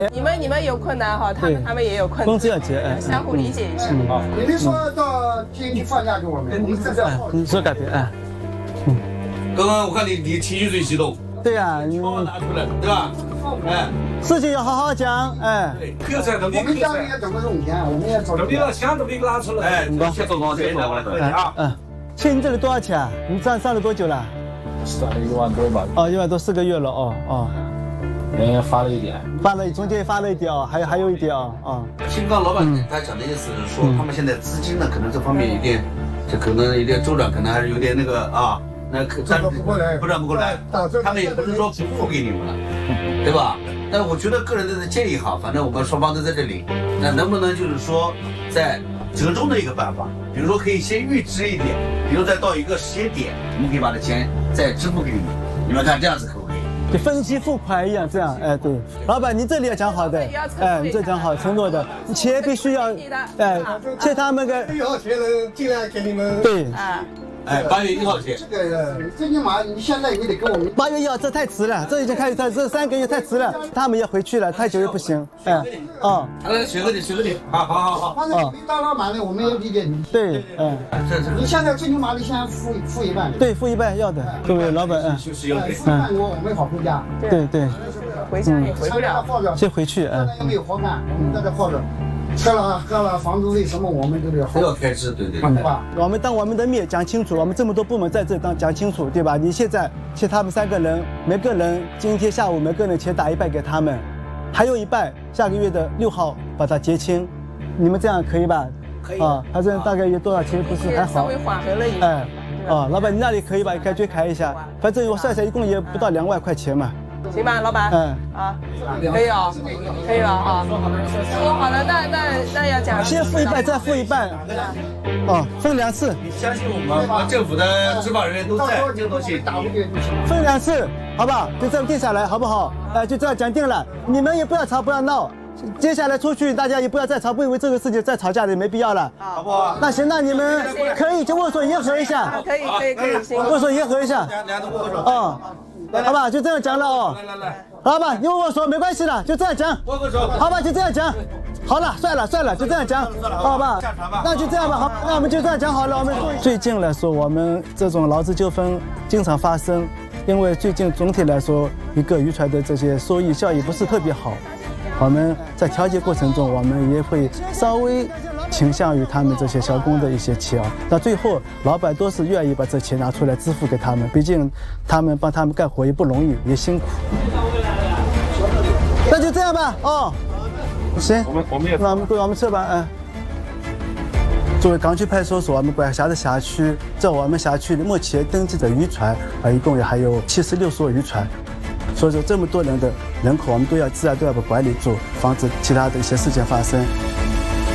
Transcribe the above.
你们有困难哈，他们也有困难， 工资要结， 相互理解一下。 你们说到经济放假给我们，我们这个你说改变， 刚刚我看你情绪最激动。 对呀， 你拿出来，对吧？ 事情要好好讲， 对，课程我们家里也怎么用钱，我们也找。 你要钱都给拿出来，先做光，先做光， 亲，你这里多少钱啊？你上了多久了？ 上了1万多吧。 哦，1万多，4个月了， 也发了一点， 中间发了一点还有一点新刚老板他讲的意思是说，他们现在资金呢，可能这方面有点，这可能有点周转，可能还是有点那个那可转不过来，他们也不是说不付给你们了，对吧？但我觉得个人的建议哈，反正我们双方都在这里，那能不能就是说在折中的一个办法，比如说可以先预支一点，比如再到一个时间点，我们可以把这钱再支付给你们，你们看这样子可不可以？ 就分期付款一样，这样，对，老板，你这里要讲好的，你这讲好承诺的，钱必须要，欠他们个 1号钱能尽量给你们。 对 ，8月1号前。 这个最起码你现在也得给我们。 8月1号这太迟了，这已经开始，这3个月太迟了，他们也回去了，太久也不行。 来，学个你，好。 反正你当老板的，我们也理解你。 对， 你现在最起码你先付一半。 对，付一半要的，各位老板， 我们好回家。 对， 回家也回不了， 先回去， 也没有活干，我们在这耗着。吃了喝了，房租费什么我们都要开支，对吧？ 我们当我们的面讲清楚，我们这么多部门在这讲清楚，对吧？你现在欠他们3个人，每个人今天下午每个人钱打一半给他们，还有一半下个月的6号把它结清，你们这样可以吧？ 可以反正大概有多少钱不是还好？ 稍微缓和了一点。 老板你那里可以吧？感觉开一下，反正我算下一共也不到2万块钱嘛。 行吧，老板。可以可以了说好了，那要讲。 先付一半，再付一半。分2次。 你相信我们政府的执法人员都在，这个东西分2次，好不好？就这样定下来，好不好？就这样讲定了，你们也不要吵，不要闹。接下来出去，大家也不要再吵，不因为这个事情再吵架的没必要了， 好不好？ 那行，那你们可以就握手言和一下。 可以，行。 握手言和一下。 俩都握手。 好吧，就这样讲了来， 好吧，你握手没关系的，就这样讲。 握个手。 好吧，就这样讲。好了，算了，就这样讲，好吧？那就这样吧，好，那我们就这样讲好了。我们最近来说，我们这种劳资纠纷经常发生，因为最近总体来说，一个渔船的这些收益效益不是特别好。我们在调解过程中，我们也会稍微倾向于他们这些小工的一些钱，到最后老板都是愿意把这钱拿出来支付给他们，毕竟他们帮他们干活也不容易，也辛苦。那就这样吧，行，那我们撤吧，作为港区派出所，我们管辖的辖区，在我们辖区目前登记的渔船一共也还有76艘渔船。所以说这么多人的人口，我们自然都要把管理住，防止其他的一些事情发生。